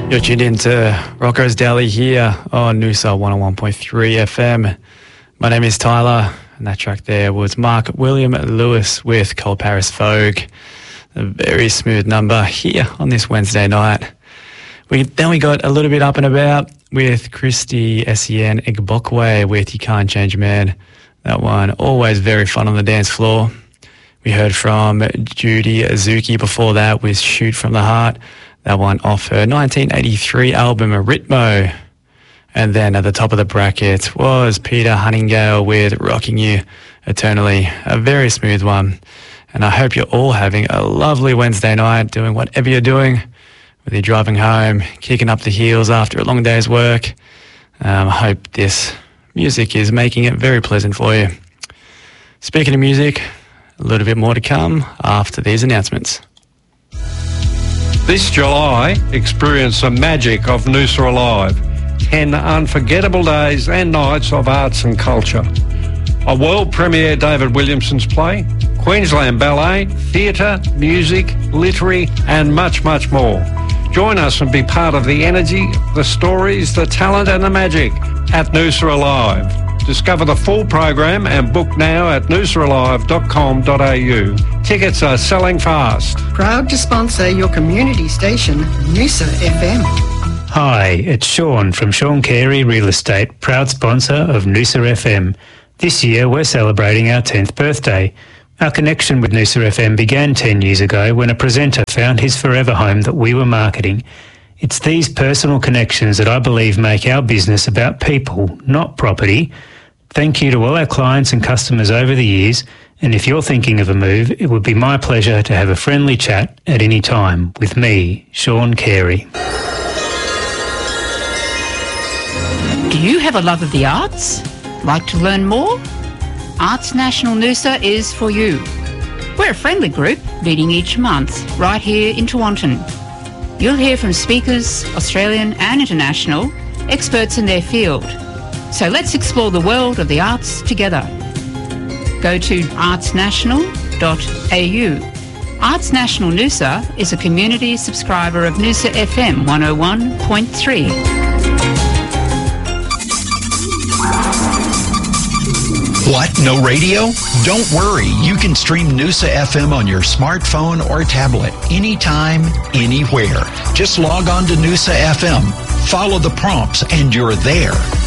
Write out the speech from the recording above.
You're tuned into Rocco's Daily here on Noosa 101.3 FM. My name is Tyler, and that track there was Mark William Lewis with Cole Paris Vogue. A very smooth number here on this Wednesday night. Then we got a little bit up and about with Christy Sen Igbokwe with You Can't Change a Man. That one always very fun on the dance floor. We heard from Judy Azuki before that with Shoot From the Heart. That one off her 1983 album Ritmo. And then at the top of the bracket was Peter Huntingale with Rocking You Eternally. A very smooth one. And I hope you're all having a lovely Wednesday night, doing whatever you're doing, whether you're driving home, kicking up the heels after a long day's work. I hope this music is making it very pleasant for you. Speaking of music, a little bit more to come after these announcements. This July, experience the magic of Noosa Alive. 10 unforgettable days and nights of arts and culture. A world premiere David Williamson's play, Queensland Ballet, theatre, music, literary and much, much more. Join us and be part of the energy, the stories, the talent and the magic at Noosa Alive. Discover the full program and book now at noosaalive.com.au. Tickets are selling fast. Proud to sponsor your community station, Noosa FM. Hi, it's Sean from Sean Carey Real Estate, proud sponsor of Noosa FM. This year we're celebrating our 10th birthday. Our connection with Noosa FM began 10 years ago when a presenter found his forever home that we were marketing. It's these personal connections that I believe make our business about people, not property. Thank you to all our clients and customers over the years, and if you're thinking of a move, it would be my pleasure to have a friendly chat at any time with me, Sean Carey. Do you have a love of the arts? Like to learn more? Arts National Noosa is for you. We're a friendly group meeting each month right here in Tewantin. You'll hear from speakers, Australian and international, experts in their field. So let's explore the world of the arts together. Go to artsnational.au. Arts National Noosa is a community subscriber of Noosa FM 101.3. What? No radio? Don't worry. You can stream Noosa FM on your smartphone or tablet anytime, anywhere. Just log on to Noosa FM, follow the prompts, and you're there.